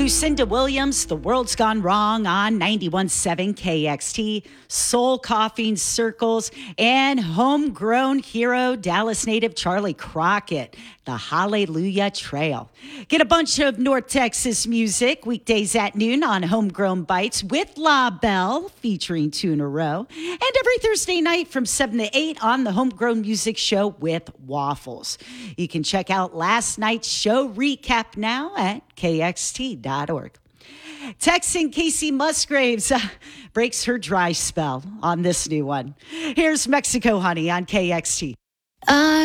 Lucinda Williams, The World's Gone Wrong on 91.7 KXT, Soul Coughing Circles, and homegrown hero, Dallas native Charlie Crockett, The Hallelujah Trail. Get a bunch of North Texas music weekdays at noon on Homegrown Bites with La Belle featuring Two in a Row, and every Thursday night from 7 to 8 on the Homegrown Music Show with Waffles. You can check out last night's show recap now at KXT.org. Texan Casey Musgraves breaks her dry spell on this new one. Here's Mexico Honey on KXT.